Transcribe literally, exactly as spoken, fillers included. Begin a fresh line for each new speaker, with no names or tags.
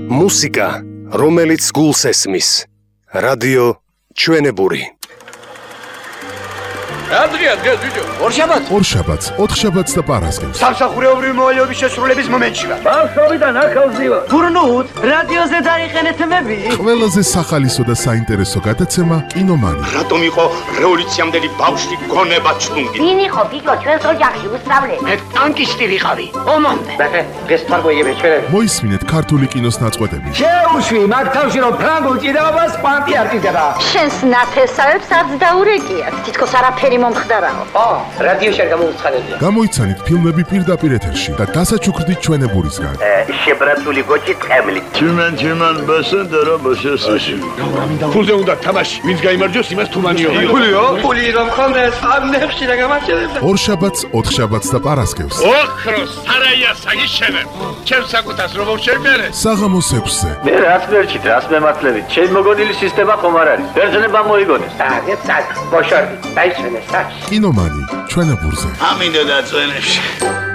მუსიკა, რომელიც გულს ესმის. რადიო ჩვენებური.
Adria, gel video.
ორშაბათს.
ორშაბათს, ოთხშაბათს და პარასკევს.
სამსახურეობრივი მოვალეობის შესრულების მომენტში ვარ.
ბავშვობიდან ახალზე ვარ.
გურნუთ, რადიოზე დაიყენეთ მები.
ყველაზე სახალისო და საინტერესო გადაცემა კინომანი.
რატომ იყო რევოლუციამდელი ბავშვი გონება ჩუნგი?
ვინ იყო ბიჭო ჩვენს ოჯახში უსწავლე?
მე ტანკისტი ვიყავი.
ომამდე.
ბახე, ეს თარგოიები ჩვენ.
მოისმინეთ ქართული კინოს ნაწყვეტები.
შეუშვი, მაგ თავში რომ ფრანგულ ჭიდაობას პანტი არ ჭიდება.
შენს ნათესავებს არც დაურეკიათ. თითქოს არაფერი მომხდარაო.
ო, რადიოში არ გამოვცხადებია.
გამოიცანით ფილმები პირდაპირ ეთერში და დასაჩუქრდით ჩვენებურისგან.
შებრაცული გოჭი ტყემლი.
Tümen tümen basendara basesi.
ფულზე უნდა თამაში. ვინც გაიმარჯვოს, იმას თუმანიო.
ფულიო? ფული რომ ხონდეს, ამ ნებში რა გამარჯვებდა.
ორშაბათს, ოთხშაბათს და პარასკევს.
ოქროს სარაია საგიშენებ. ჩემ საკუთას რომ შევმერე.
საღამოს ექვსზე.
მე რაც მერჩით, რას მემართლებით. ჩემ მოგონილი სისტემა ხომ არ არის. ბერძნება მოიგონეს.
აგეთ საკ, ბოშორდი, დაიშვენეს საკ.
კინომანი ჩვენებურზე.
ამინდა და წვენებში.